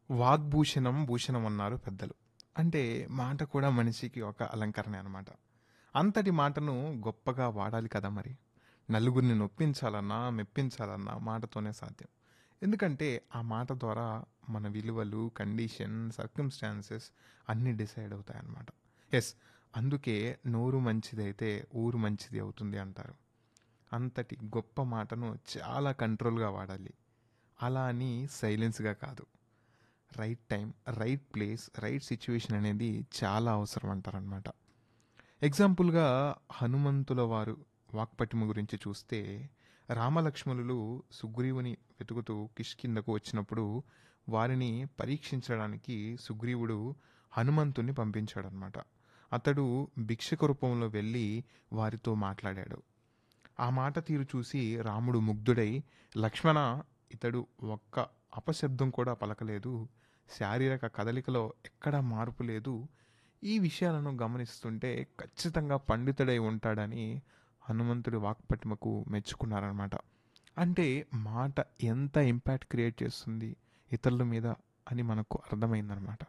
వాగ్భూషణం భూషణం అన్నారు పెద్దలు. అంటే మాట కూడా మనిషికి ఒక అలంకరణే అనమాట. అంతటి మాటను గొప్పగా వాడాలి కదా మరి. నలుగురిని నొప్పించాలన్నా, మెప్పించాలన్నా మాటతోనే సాధ్యం. ఎందుకంటే ఆ మాట ద్వారా మన విలువలు, కండిషన్, సర్కమ్స్టాన్సెస్ అన్నీ డిసైడ్ అవుతాయన్నమాట. ఎస్, అందుకే నోరు మంచిదైతే ఊరు మంచిది అవుతుంది అంటారు. అంతటి గొప్ప మాటను చాలా కంట్రోల్గా వాడాలి. అలా అని సైలెన్స్గా కాదు. Right time, right place, right situation అనేది చాలా అవసరం అంటారనమాట. ఎగ్జాంపుల్గా హనుమంతుల వారు వాక్పటిమ గురించి చూస్తే, రామలక్ష్మణులు సుగ్రీవుని వెతుకుతూ కిష్కిందకు వచ్చినప్పుడు వారిని పరీక్షించడానికి సుగ్రీవుడు హనుమంతుని పంపించాడనమాట. అతడు భిక్షక రూపంలో వెళ్ళి వారితో మాట్లాడాడు. ఆ మాట తీరు చూసి రాముడు ముగ్ధుడై, లక్ష్మణ, ఇతడు ఒక్క అపశబ్దం కూడా పలకలేదు, శారీరక కదలికలో ఎక్కడా మార్పు లేదు, ఈ విషయాలను గమనిస్తుంటే ఖచ్చితంగా పండితుడై ఉంటాడని హనుమంతుడి వాక్పటిమకు మెచ్చుకున్నారనమాట. అంటే మాట ఎంత ఇంపాక్ట్ క్రియేట్ చేస్తుంది ఇతరుల మీద అని మనకు అర్థమైందనమాట.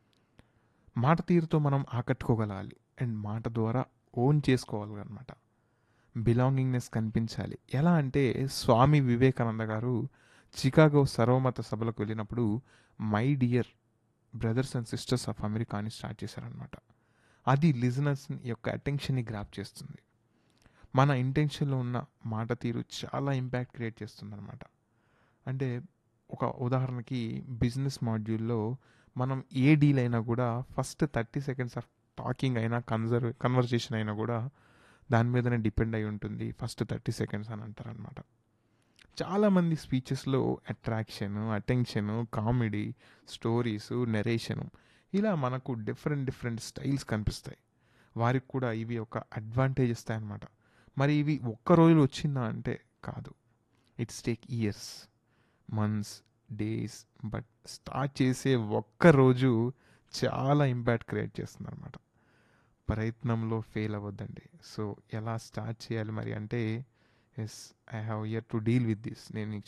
మాట తీరుతో మనం ఆకట్టుకోగలగాలి అండ్ మాట ద్వారా ఓన్ చేసుకోవాలి అనమాట. బిలాంగింగ్నెస్ కనిపించాలి. ఎలా అంటే స్వామి వివేకానంద గారు చికాగో సర్వమత సభలకు వెళ్ళినప్పుడు my dear brothers and sisters of America అని స్టార్ట్ చేశారనమాట. అది లిజనర్స్ యొక్క అటెన్షన్ని గ్రాప్ చేస్తుంది. మన ఇంటెన్షన్లో ఉన్న మాట తీరు చాలా ఇంపాక్ట్ క్రియేట్ చేస్తుంది అనమాట. అంటే ఒక ఉదాహరణకి బిజినెస్ మాడ్యూల్లో మనం ఏ డీల్ అయినా కూడా ఫస్ట్ 30 సెకండ్స్ ఆఫ్ టాకింగ్ అయినా కన్వర్జేషన్ అయినా కూడా దాని మీదనే డిపెండ్ అయి ఉంటుంది ఫస్ట్ 30 సెకండ్స్ అని అంటారనమాట. చాలామంది స్పీచెస్లో అట్రాక్షన్, అటెన్షన్, కామెడీ, స్టోరీసు, నెరేషను, ఇలా మనకు డిఫరెంట్ డిఫరెంట్ స్టైల్స్ కనిపిస్తాయి. వారికి కూడా ఇవి ఒక అడ్వాంటేజ్ ఇస్తాయన్నమాట. మరి ఇవి ఒక్క రోజులో వచ్చిందా అంటే కాదు. It's take years, months, days. But start చేసే ఒక్క రోజు చాలా ఇంపాక్ట్ క్రియేట్ చేస్తుంది అనమాట. ప్రయత్నంలో ఫెయిల్ అవ్వద్దండి. సో ఎలా స్టార్ట్ చేయాలి మరి అంటే, yes, I have year to deal with this. నేను